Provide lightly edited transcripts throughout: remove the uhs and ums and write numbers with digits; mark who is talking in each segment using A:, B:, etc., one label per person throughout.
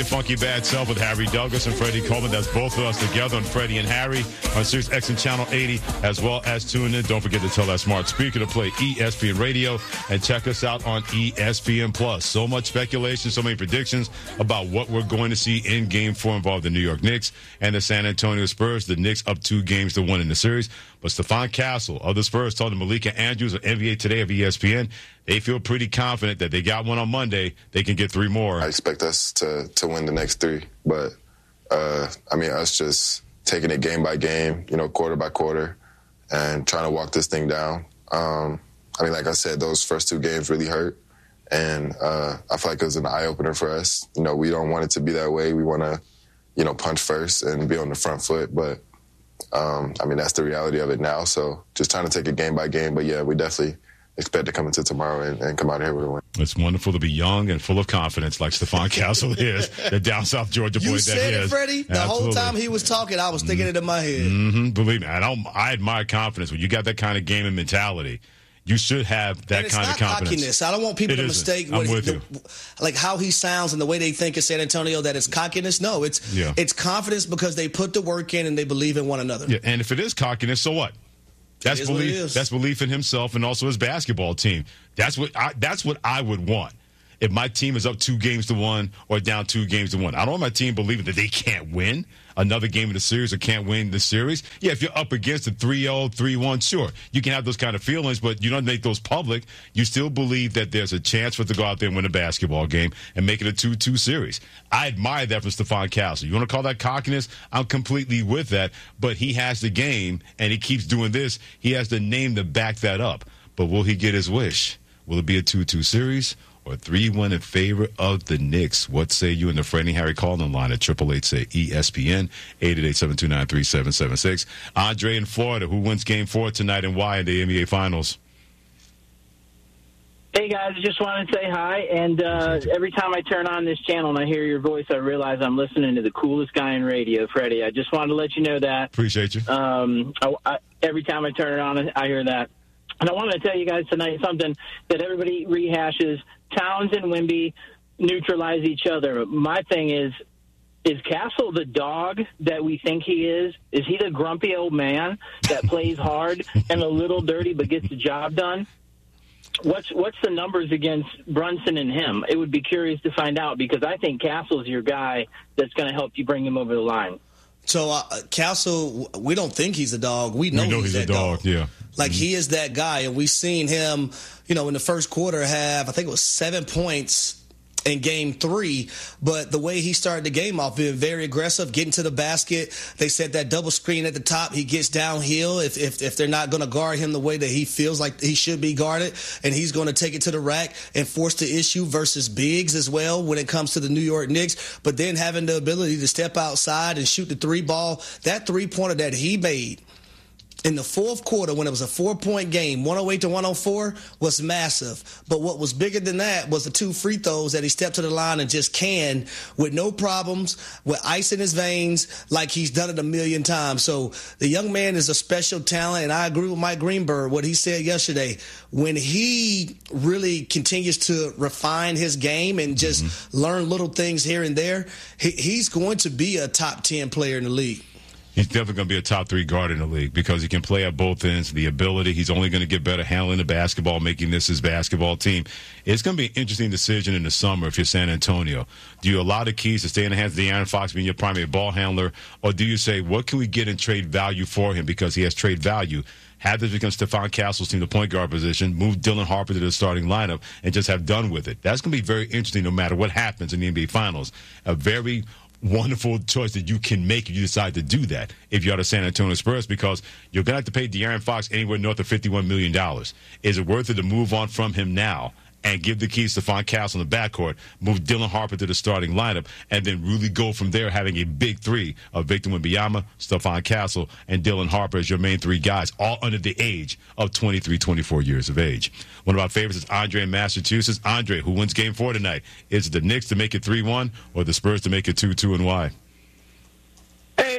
A: Funky Bad Self with Harry Douglas and Freddie Coleman. That's both of us together on Freddie and Harry on Sirius XM Channel 80, as well as tune in. Don't forget to tell that smart speaker to play ESPN Radio and check us out on ESPN Plus. So much speculation, so many predictions about what we're going to see in Game 4 involving the New York Knicks and the San Antonio Spurs. The Knicks up 2-1 in the series. But Stephon Castle of the Spurs told Malika Andrews of NBA Today of ESPN they feel pretty confident that they got one on Monday. They can get 3 more.
B: I expect us to win the next 3. But, us just taking it game by game, quarter by quarter, and trying to walk this thing down. Like I said, those first 2 games really hurt. And I feel like it was an eye-opener for us. We don't want it to be that way. We want to, punch first and be on the front foot. But, that's the reality of it now. So just trying to take it game by game. But, yeah, we definitely expect to come into tomorrow and come out of here with a win.
A: It's wonderful to be young and full of confidence like Stephon Castle is, the down South Georgia boy that he is.
C: You said it, Freddie. The whole time he was talking, I was thinking it in my head.
A: Mm-hmm. Believe me, I admire confidence. When you got that kind of game and mentality, you should have that kind of confidence.
C: Cockiness. I don't want people to mistake how he sounds and the way they think in San Antonio that it's cockiness. No, it's confidence because they put the work in and they believe in one another.
A: Yeah, and if it is cockiness, so what? That's belief. That's belief in himself and also his basketball team. That's what I would want. If my team is up 2-1 or down 2-1, I don't want my team believing that they can't win another game in the series or can't win the series. Yeah, if you're up against a 3-0, 3-1, sure, you can have those kind of feelings, but you don't make those public. You still believe that there's a chance for it to go out there and win a basketball game and make it a 2-2 series. I admire that from Stephon Castle. You want to call that cockiness? I'm completely with that, but he has the game, and he keeps doing this. He has the name to back that up. But will he get his wish? Will it be a 2-2 series? Or 3-1 in favor of the Knicks? What say you in the Freddie Harry call-in line at 888-SAY-ESPN, 888-729-3776. Andre in Florida, who wins Game 4 tonight and why in the NBA Finals?
D: Hey, guys, I just want to say hi. And every time I turn on this channel and I hear your voice, I realize I'm listening to the coolest guy in radio, Freddie. I just wanted to let you know that.
A: Appreciate you.
D: Every time I turn it on, I hear that. And I wanted to tell you guys tonight something that everybody rehashes. Towns and Wemby neutralize each other. My thing is Castle the dog that we think he is? Is he the grumpy old man that plays hard and a little dirty but gets the job done? What's the numbers against Brunson and him? It would be curious to find out because I think Castle's your guy that's going to help you bring him over the line.
C: So, Castle, we don't think he's a dog. We know he's that dog.
A: Yeah.
C: Like, he is that guy, and we've seen him, in the first quarter have, I think it was 7 points in Game 3, but the way he started the game off, being very aggressive, getting to the basket. They said that double screen at the top, he gets downhill if they're not going to guard him the way that he feels like he should be guarded, and he's going to take it to the rack and force the issue versus bigs as well when it comes to the New York Knicks. But then having the ability to step outside and shoot the 3-ball, that 3-pointer that he made in the fourth quarter, when it was a 4-point game, 108-104, was massive. But what was bigger than that was the 2 free throws that he stepped to the line and just canned with no problems, with ice in his veins, like he's done it a million times. So the young man is a special talent, and I agree with Mike Greenberg, what he said yesterday. When he really continues to refine his game and just learn little things here and there, he's going to be a top 10 player in the league.
A: He's definitely going to be a top 3 guard in the league because he can play at both ends. The ability, he's only going to get better handling the basketball, making this his basketball team. It's going to be an interesting decision in the summer if you're San Antonio. Do you allow the keys to stay in the hands of De'Aaron Fox being your primary ball handler, or do you say, what can we get in trade value for him because he has trade value? Have this become Stephon Castle's team, the point guard position, move Dylan Harper to the starting lineup, and just have done with it. That's going to be very interesting no matter what happens in the NBA Finals. A very wonderful choice that you can make if you decide to do that if you're the San Antonio Spurs, because you're going to have to pay De'Aaron Fox anywhere north of $51 million. Is it worth it to move on from him now and give the keys to Stephon Castle in the backcourt, move Dylan Harper to the starting lineup, and then really go from there having a big 3 of Victor Wembanyama, Stephon Castle, and Dylan Harper as your main 3 guys, all under the age of 23, 24 years of age. One of our favorites is Andre in Massachusetts. Andre, who wins Game 4 tonight? Is it the Knicks to make it 3-1 or the Spurs to make it 2-2, and why?
D: Hey, how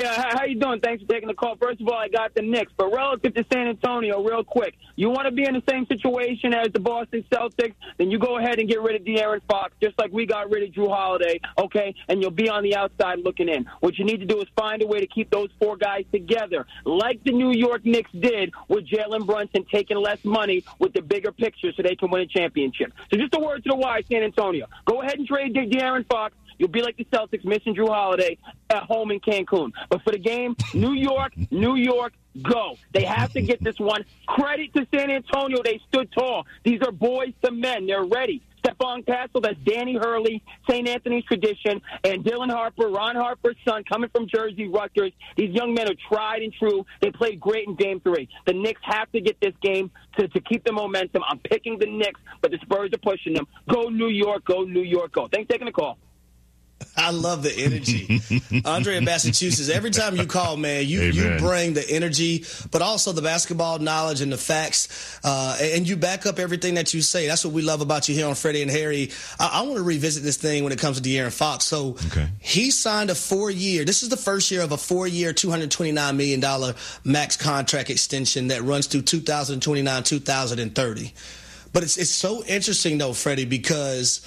E: how you doing? Thanks for taking the call. First of all, I got the Knicks. But relative to San Antonio, real quick, you want to be in the same situation as the Boston Celtics, then you go ahead and get rid of De'Aaron Fox, just like we got rid of Drew Holiday, okay? And you'll be on the outside looking in. What you need to do is find a way to keep those four guys together, like the New York Knicks did with Jalen Brunson taking less money with the bigger picture so they can win a championship. So just a word to the wise, San Antonio. Go ahead and trade De'Aaron Fox. You'll be like the Celtics missing Drew Holiday at home in Cancun. But for the game, New York, go. They have to get this one. Credit to San Antonio. They stood tall. These are boys to men. They're ready. Stephon Castle, that's Danny Hurley, St. Anthony's tradition, and Dylan Harper, Ron Harper's son, coming from Jersey, Rutgers. These young men are tried and true. They played great in Game 3. The Knicks have to get this game to keep the momentum. I'm picking the Knicks, but the Spurs are pushing them. Go New York, go New York, go. Thanks for taking the call.
C: I love the energy. Andre in Massachusetts, every time you call, man, you bring the energy, but also the basketball knowledge and the facts, and you back up everything that you say. That's what we love about you here on Freddie and Harry. I want to revisit this thing when it comes to De'Aaron Fox. So he signed a 4-year. This is the first year of a 4-year, $229 million max contract extension that runs through 2029, 2030. But it's so interesting, though, Freddie, because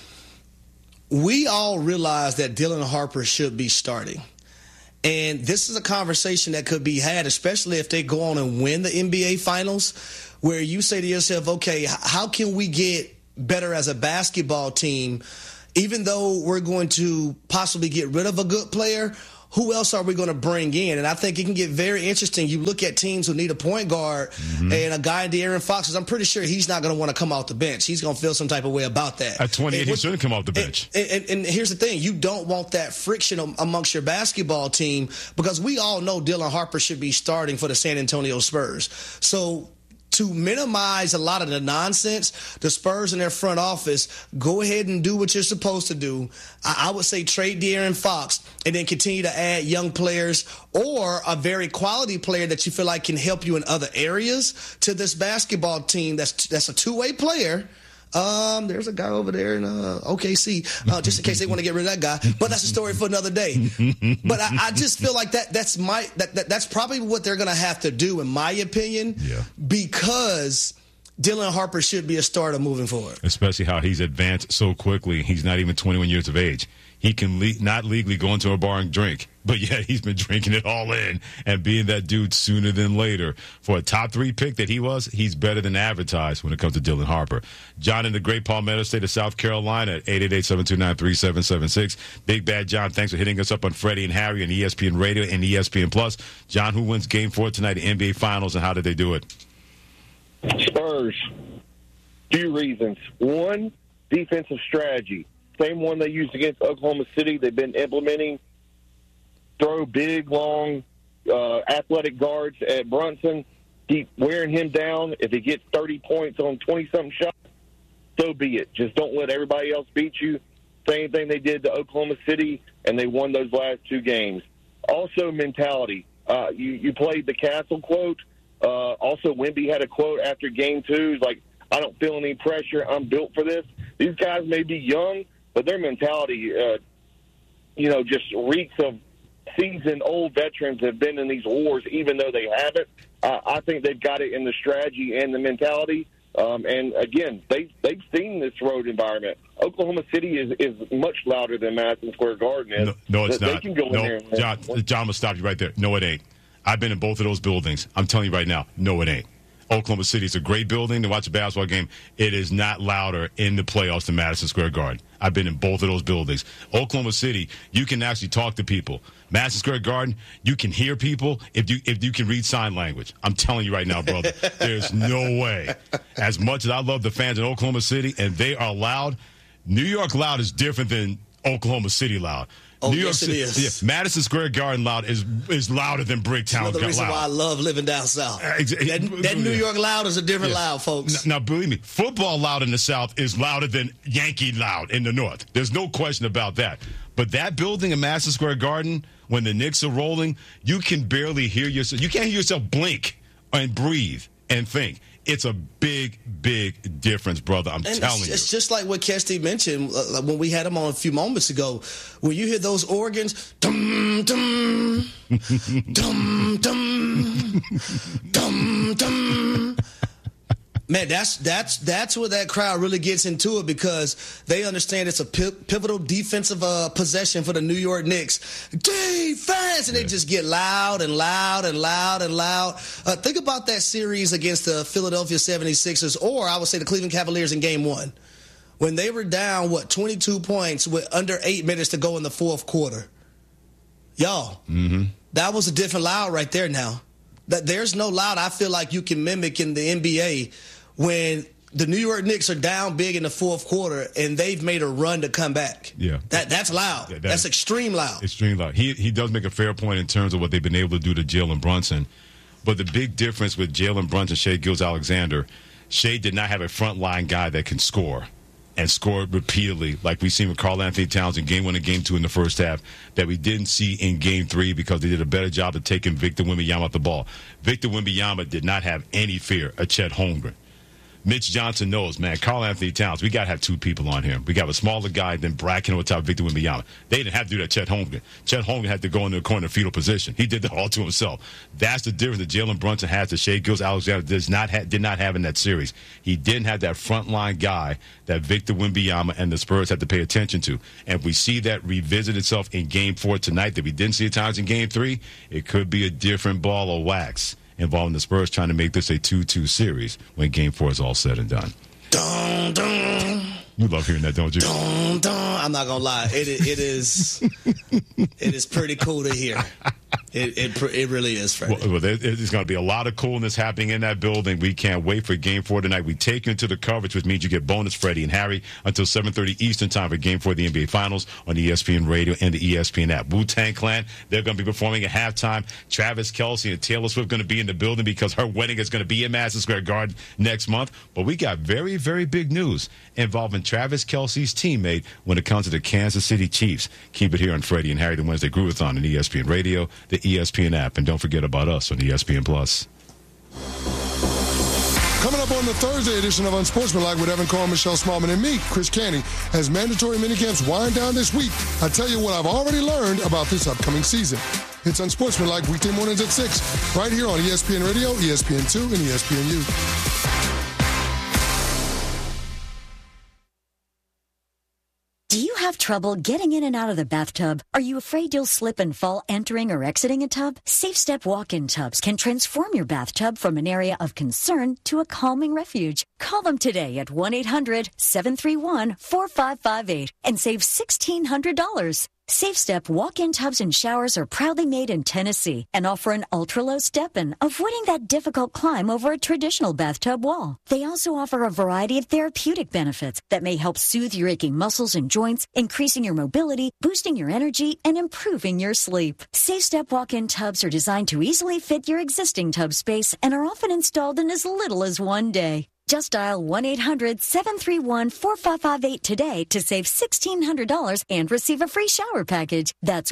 C: we all realize that Dylan Harper should be starting. And this is a conversation that could be had, especially if they go on and win the NBA Finals, where you say to yourself, okay, how can we get better as a basketball team, even though we're going to possibly get rid of a good player? Who else are we going to bring in? And I think it can get very interesting. You look at teams who need a point guard, and a guy, De'Aaron Fox, I'm pretty sure he's not going to want to come off the bench. He's going to feel some type of way about that.
A: At 28, he shouldn't come off the bench.
C: And here's the thing. You don't want that friction amongst your basketball team, because we all know Dylan Harper should be starting for the San Antonio Spurs. So to minimize a lot of the nonsense, the Spurs and their front office, go ahead and do what you're supposed to do. I would say trade De'Aaron Fox and then continue to add young players or a very quality player that you feel like can help you in other areas to this basketball team that's a two-way player. There's a guy over there in OKC, just in case they want to get rid of that guy. But that's a story for another day. But I just feel like that's probably what they're going to have to do, in my opinion, because Dylan Harper should be a starter moving forward.
A: Especially how he's advanced so quickly. He's not even 21 years of age. He can not legally go into a bar and drink, but yet he's been drinking it all in and being that dude sooner than later. For a top 3 pick that he was, he's better than advertised when it comes to Dylan Harper. John in the great Palmetto State of South Carolina at 888-729-3776. Big Bad John, thanks for hitting us up on Freddie and Harry and ESPN Radio and ESPN Plus. John, who wins Game 4 tonight, the NBA Finals, and how did they do it?
F: Spurs. Few reasons. One, defensive strategy. Same one they used against Oklahoma City. They've been implementing. Throw big, long, athletic guards at Brunson. Keep wearing him down. If he gets 30 points on 20-something shots, so be it. Just don't let everybody else beat you. Same thing they did to Oklahoma City, and they won those last 2 games. Also, mentality. You played the Castle quote. Also, Wemby had a quote after Game 2. He's like, I don't feel any pressure. I'm built for this. These guys may be young, but their mentality, just reeks of seasoned old veterans have been in these wars, even though they haven't. I think they've got it in the strategy and the mentality. And, again, they've seen this road environment. Oklahoma City is much louder than Madison Square Garden is.
A: No, it's not.
F: They can go in there.
A: John, I'm going to stop you right there. No, it ain't. I've been in both of those buildings. I'm telling you right now, no, it ain't. Oklahoma City is a great building to watch a basketball game. It is not louder in the playoffs than Madison Square Garden. I've been in both of those buildings. Oklahoma City, you can actually talk to people. Madison Square Garden, you can hear people if you can read sign language. I'm telling you right now, brother, there's no way. As much as I love the fans in Oklahoma City, and they are loud, New York loud is different than Oklahoma City loud.
C: Oh,
A: New York
C: yes, it
A: City,
C: is.
A: Yeah, Madison Square Garden loud is louder than Bricktown loud.
C: That's the reason why I love living down south. That New York loud is a different loud, folks.
A: Now, believe me, football loud in the South is louder than Yankee loud in the North. There's no question about that. But that building in Madison Square Garden, when the Knicks are rolling, you can barely hear yourself. You can't hear yourself blink and breathe and think. It's a big, big difference, brother. I'm telling you.
C: It's just like what Kesty mentioned when we had him on a few moments ago. When you hear those organs, dum, dum, dum, dum, dum, dum. Man, that's where that crowd really gets into it, because they understand it's a pivotal defensive possession for the New York Knicks. Defense! And they just get loud and loud and loud and loud. Think about that series against the Philadelphia 76ers, or I would say the Cleveland Cavaliers in Game 1. When they were down, 22 points with under 8 minutes to go in the fourth quarter. Y'all, that was a different loud right there now. That there's no loud I feel like you can mimic in the NBA when the New York Knicks are down big in the fourth quarter and they've made a run to come back.
A: Yeah.
C: That's loud. Yeah, that's extreme loud.
A: Extreme loud. He does make a fair point in terms of what they've been able to do to Jalen Brunson. But the big difference with Jalen Brunson, Shai Gilgeous-Alexander, Shai did not have a frontline guy that can score and score repeatedly, like we've seen with Karl-Anthony Towns in Game 1 and Game 2 in the first half, that we didn't see in Game 3 because they did a better job of taking Victor Wembanyama off the ball. Victor Wembanyama did not have any fear of Chet Holmgren. Mitch Johnson knows, man, Karl-Anthony Towns, we got to have two people on him. We got a smaller guy, then Bracken on top of Victor Wembanyama. They didn't have to do that, Chet Holmgren. Chet Holmgren had to go in the corner fetal position. He did that all to himself. That's the difference that Jalen Brunson has that Shai Gilgeous-Alexander did not have in that series. He didn't have that frontline guy that Victor Wembanyama and the Spurs had to pay attention to. And if we see that revisit itself in Game 4 tonight that we didn't see at times in Game 3, it could be a different ball of wax involving the Spurs trying to make this a 2-2 series when Game 4 is all said and done.
C: Dun, dun.
A: You love hearing that, don't you?
C: Dun, dun. I'm not gonna lie, it is pretty cool to hear. It really is, Freddie.
A: Well, there's going to be a lot of coolness happening in that building. We can't wait for Game 4 tonight. We take you into the coverage, which means you get bonus Freddie and Harry until 7:30 Eastern time for Game 4 of the NBA Finals on ESPN Radio and the ESPN app. Wu-Tang Clan, they're going to be performing at halftime. Travis Kelce and Taylor Swift going to be in the building because her wedding is going to be in Madison Square Garden next month. But we got very, very big news involving Travis Kelce's teammate when it comes to the Kansas City Chiefs. Keep it here on Freddie and Harry, the Wednesday Groovathon on ESPN Radio, the ESPN app, and don't forget about us on ESPN Plus.
G: Coming up on the Thursday edition of Unsportsmanlike with Evan Carr, Michelle Smallman, and me, Chris Canning, as mandatory minicamps wind down this week, I tell you what I've already learned about this upcoming season. It's Unsportsmanlike weekday mornings at 6, right here on ESPN Radio, ESPN2, and ESPNU.
H: Do you have trouble getting in and out of the bathtub? Are you afraid you'll slip and fall entering or exiting a tub? Safe Step walk-in tubs can transform your bathtub from an area of concern to a calming refuge. Call them today at 1-800-731-4558 and save $1,600. Safe Step walk-in tubs and showers are proudly made in Tennessee and offer an ultra-low step-in, avoiding that difficult climb over a traditional bathtub wall. They also offer a variety of therapeutic benefits that may help soothe your aching muscles and joints, increasing your mobility, boosting your energy, and improving your sleep. Safe Step walk-in tubs are designed to easily fit your existing tub space and are often installed in as little as one day. Just dial 1-800-731-4558 today to save $1,600 and receive a free shower package. That's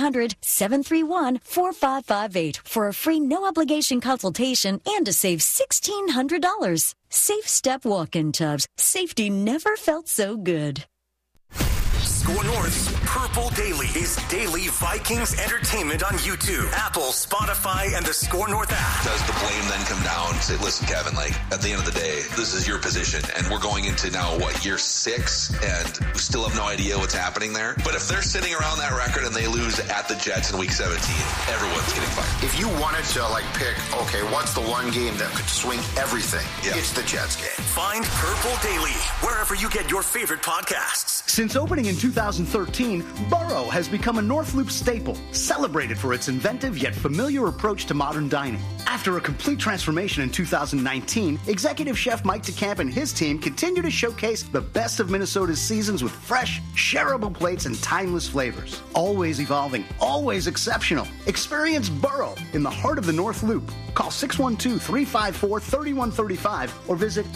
H: 1-800-731-4558 for a free no-obligation consultation and to save $1,600. Safe Step walk-in tubs. Safety never felt so good.
I: Score North's Purple Daily is daily Vikings entertainment on YouTube, Apple, Spotify, and the Score North app.
J: Does the blame then come down to, listen, Kevin, like, at the end of the day, this is your position, and we're going into now, year 6, and we still have no idea what's happening there? But if they're sitting around that record and they lose at the Jets in Week 17, everyone's getting fired.
K: If you wanted to, pick, okay, what's the one game that could swing everything? Yeah. It's the Jets game.
I: Find Purple Daily wherever you get your favorite podcasts.
L: Since opening in 2013, Burrow has become a North Loop staple, celebrated for its inventive yet familiar approach to modern dining. After a complete transformation in 2019, executive chef Mike DeCamp and his team continue to showcase the best of Minnesota's seasons with fresh, shareable plates and timeless flavors. Always evolving, always exceptional. Experience Burrow in the heart of the North Loop. Call 612-354-3135 or visit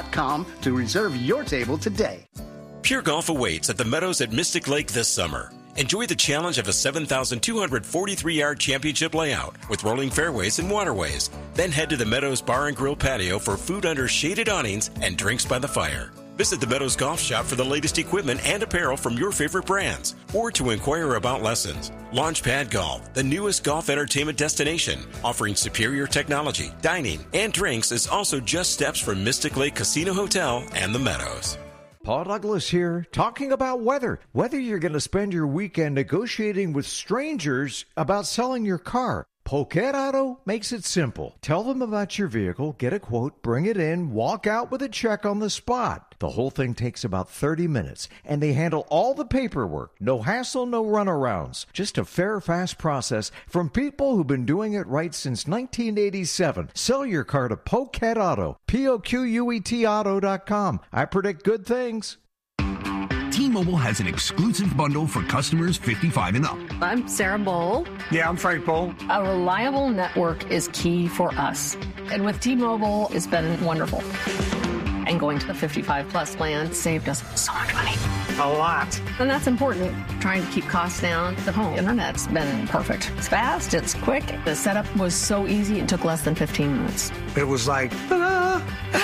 L: burrowmpls.com to reserve your table today.
M: Pure Golf awaits at the Meadows at Mystic Lake this summer. Enjoy the challenge of a 7,243-yard championship layout with rolling fairways and waterways. Then head to the Meadows Bar and Grill patio for food under shaded awnings and drinks by the fire. Visit the Meadows Golf Shop for the latest equipment and apparel from your favorite brands, or to inquire about lessons. Launchpad Golf, the newest golf entertainment destination, offering superior technology, dining, and drinks, is also just steps from Mystic Lake Casino Hotel and the Meadows.
N: Paul Douglas here, talking about weather. Whether you're going to spend your weekend negotiating with strangers about selling your car, Poquet Auto makes it simple. Tell them about your vehicle, get a quote, bring it in, walk out with a check on the spot. The whole thing takes about 30 minutes, and they handle all the paperwork. No hassle, no runarounds. Just a fair, fast process from people who've been doing it right since 1987. Sell your car to Poquet Auto, P-O-Q-U-E-T Auto.com. I predict good things.
O: T-Mobile has an exclusive bundle for customers 55 and up.
P: I'm Sarah Bowl.
O: Yeah, I'm Frank Bowl.
P: A reliable network is key for us. And with T-Mobile, it's been wonderful. And going to the 55-plus plan saved us so much money.
O: A lot.
P: And that's important. Trying to keep costs down. The home internet's been perfect. It's fast, it's quick. The setup was so easy, it took less than 15 minutes.
O: It was like, ta-da!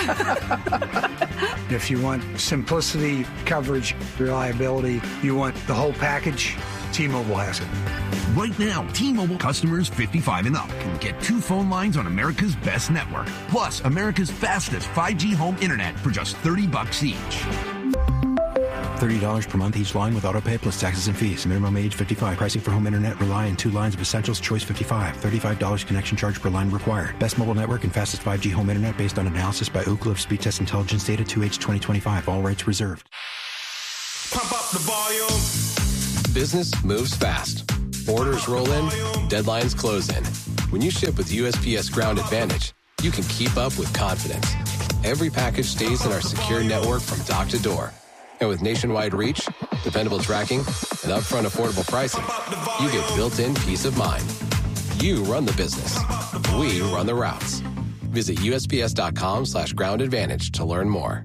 O: If you want simplicity, coverage, reliability, you want the whole package, T-Mobile has it. Right now, T-Mobile customers 55 and up can get 2 phone lines on America's best network, plus America's fastest 5G home internet for just $30 each.
Q: $30 per month each line with autopay plus taxes and fees. Minimum age 55. Pricing for home internet rely on 2 lines of essentials. Choice 55. $35 connection charge per line required. Best mobile network and fastest 5G home internet based on analysis by Ookla of Speed Test Intelligence data 2H 2025. All rights reserved.
I: Pump up the volume. Business moves fast. Orders roll in. Deadlines close in. When you ship with USPS Ground Advantage, you can keep up with confidence. Every package stays in our secure network from dock to door. And with nationwide reach, dependable tracking, and upfront affordable pricing, you get built-in peace of mind. You run the business. We run the routes. Visit USPS.com/Ground Advantage to learn more.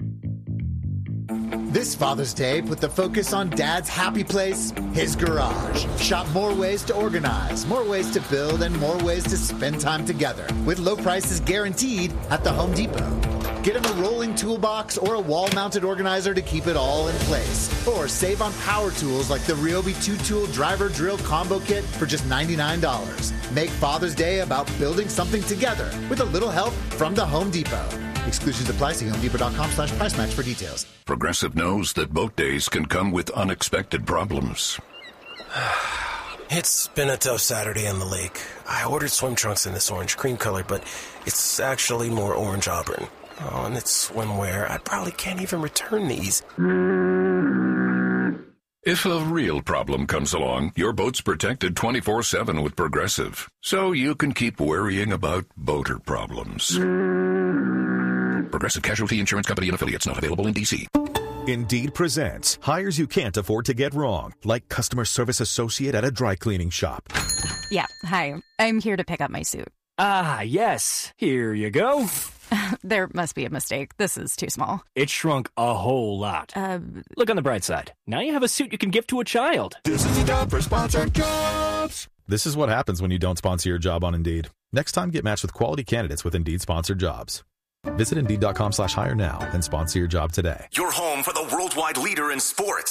R: This Father's Day, put the focus on Dad's happy place, his garage. Shop more ways to organize, more ways to build, and more ways to spend time together. With low prices guaranteed at the Home Depot. Get him a rolling toolbox or a wall-mounted organizer to keep it all in place. Or save on power tools like the Ryobi 2-tool driver drill combo kit for just $99. Make Father's Day about building something together with a little help from the Home Depot. Exclusions apply. See HomeDepot.com/price match for details.
S: Progressive knows that boat days can come with unexpected problems.
T: It's been a tough Saturday on the lake. I ordered swim trunks in this orange cream color, but it's actually more orange auburn. Oh, and it's swimwear. I probably can't even return these.
S: If a real problem comes along, your boat's protected 24/7 with Progressive, so you can keep worrying about boater problems. Progressive Casualty Insurance Company and affiliates, not available in D.C.
U: Indeed presents hires you can't afford to get wrong, like customer service associate at a dry cleaning shop.
V: Yeah, hi. I'm here to pick up my suit.
W: Ah, yes. Here you go.
V: There must be a mistake. This is too small.
W: It shrunk a whole lot. Look on the bright side. Now you have a suit you can give to a child.
U: This is a job for sponsored jobs. This is what happens when you don't sponsor your job on Indeed. Next time, get matched with quality candidates with Indeed sponsored jobs. Visit Indeed.com/hire now and sponsor your job today.
I: Your home for the worldwide leader in sports.